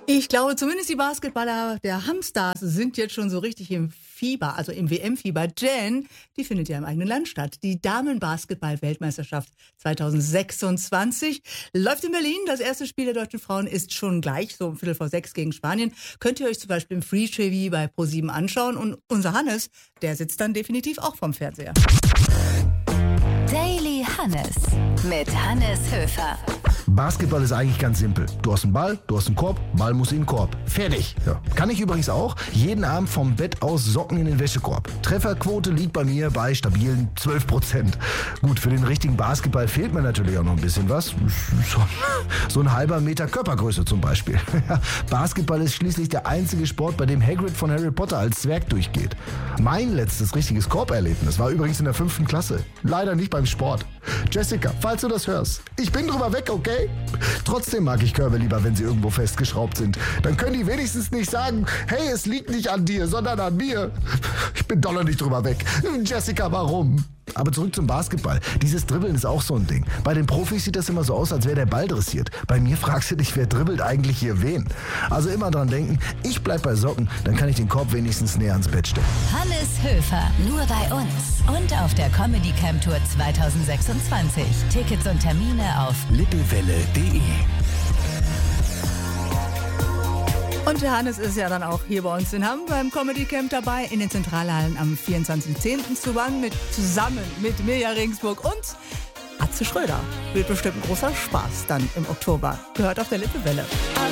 Ich glaube, zumindest die Basketballer der Hamstars sind jetzt schon so richtig im Fieber, also im WM-Fieber, denn die findet ja im eigenen Land statt. Die Damenbasketball-Weltmeisterschaft 2026 läuft in Berlin. Das erste Spiel der deutschen Frauen ist schon gleich, so um 5:45 gegen Spanien. Könnt ihr euch zum Beispiel im Free TV bei ProSieben anschauen. Und unser Hannes, der sitzt dann definitiv auch vorm Fernseher. Daily Hannes mit Hannes Höfer. Basketball ist eigentlich ganz simpel. Du hast einen Ball, du hast einen Korb, Ball muss in den Korb. Fertig. Ja. Kann ich übrigens auch. Jeden Abend vom Bett aus Socken in den Wäschekorb. Trefferquote liegt bei mir bei stabilen 12%. Gut, für den richtigen Basketball fehlt mir natürlich auch noch ein bisschen was. So ein halber Meter Körpergröße zum Beispiel. Basketball ist schließlich der einzige Sport, bei dem Hagrid von Harry Potter als Zwerg durchgeht. Mein letztes richtiges Korberlebnis war übrigens in der 5. Klasse. Leider nicht beim Sport. Jessica, falls du das hörst, ich bin drüber weg, okay? Trotzdem mag ich Körbe lieber, wenn sie irgendwo festgeschraubt sind. Dann können die wenigstens nicht sagen, hey, es liegt nicht an dir, sondern an mir. Ich bin doch noch nicht drüber weg. Jessica, warum? Aber zurück zum Basketball. Dieses Dribbeln ist auch so ein Ding. Bei den Profis sieht das immer so aus, als wäre der Ball dressiert. Bei mir fragst du dich, wer dribbelt eigentlich hier wen? Also immer dran denken, ich bleib bei Socken, dann kann ich den Korb wenigstens näher ans Bett stellen. Hannes Höfer, nur bei uns und auf der Comedy Camp Tour 2026. Tickets und Termine auf lippewelle.de. Und der Hannes ist ja dann auch hier bei uns in Hamm beim Comedy Camp dabei, in den Zentralhallen am 24.10. zusammen mit Mirja Regensburg und Atze Schröder. Wird bestimmt ein großer Spaß dann im Oktober. Gehört auf der Lippewelle.